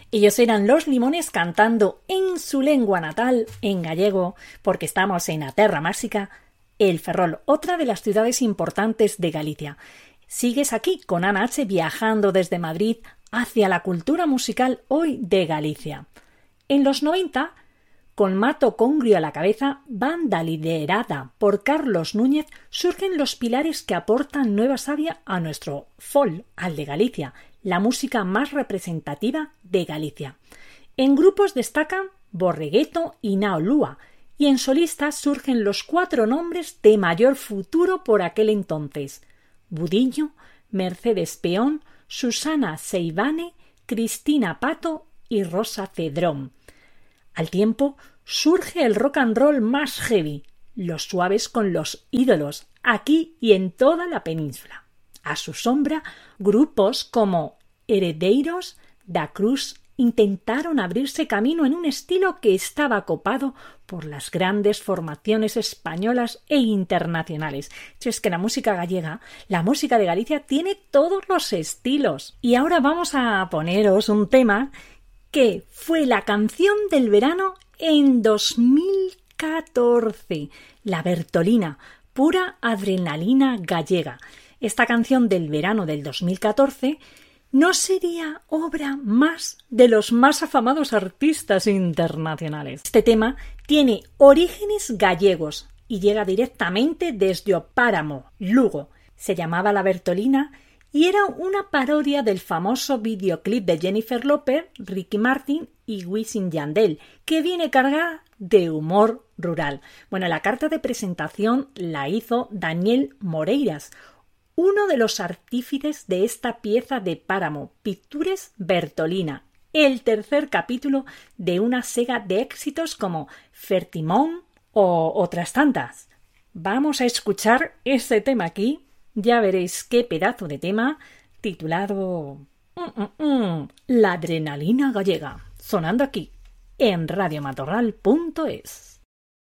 Ellos eran Los Limones cantando en su lengua natal, en gallego, porque estamos en a terra máxica, El Ferrol, otra de las ciudades importantes de Galicia. Sigues aquí con Ana H. viajando desde Madrid hacia la cultura musical hoy de Galicia. En los 90, con Mato Congrio a la cabeza, banda liderada por Carlos Núñez, surgen los pilares que aportan nueva savia a nuestro folk, al de Galicia, la música más representativa de Galicia. En grupos destacan Borregueto y Nao Lúa, y en solistas surgen los 4 nombres de mayor futuro por aquel entonces: Budiño, Mercedes Peón, Susana Seivane, Cristina Pato y Rosa Cedrón. Al tiempo surge el rock and roll más heavy, Los Suaves con Los Ídolos, aquí y en toda la península. A su sombra, grupos como Heredeiros da Cruz intentaron abrirse camino en un estilo que estaba copado por las grandes formaciones españolas e internacionales. Es que la música gallega, la música de Galicia, tiene todos los estilos. Y ahora vamos a poneros un tema que fue la canción del verano en 2014, La Bertolina, pura adrenalina gallega. Esta canción del verano del 2014 no sería obra más de los más afamados artistas internacionales. Este tema tiene orígenes gallegos y llega directamente desde o Páramo, Lugo. Se llamaba La Bertolina y era una parodia del famoso videoclip de Jennifer López, Ricky Martin y Wisin y Yandel, que viene cargada de humor rural. Bueno, la carta de presentación la hizo Daniel Moreiras, uno de los artífices de esta pieza de Páramo, Pictures Bertolina, el tercer capítulo de una saga de éxitos como Fertimón o otras tantas. Vamos a escuchar este tema aquí, ya veréis qué pedazo de tema, titulado La adrenalina gallega, sonando aquí en radiomatorral.es.